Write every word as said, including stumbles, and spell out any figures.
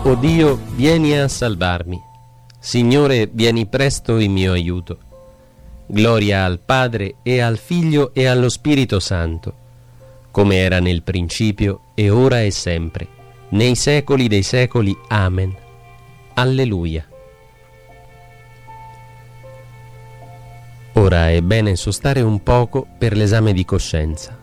O Dio, vieni a salvarmi. Signore, vieni presto in mio aiuto. Gloria al Padre e al Figlio e allo Spirito Santo, come era nel principio e ora e sempre, nei secoli dei secoli. Amen. Alleluia. Ora è bene sostare un poco per l'esame di coscienza.